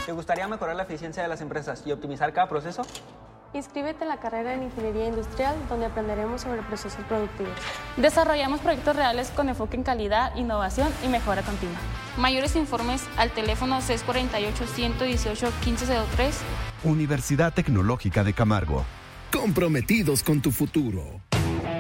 ¿Te gustaría mejorar la eficiencia de las empresas y optimizar cada proceso? Inscríbete en la carrera en Ingeniería Industrial, donde aprenderemos sobre procesos productivos. Desarrollamos proyectos reales con enfoque en calidad, innovación y mejora continua. Mayores informes al teléfono 648-118-1503. Universidad Tecnológica de Camargo. Comprometidos con tu futuro.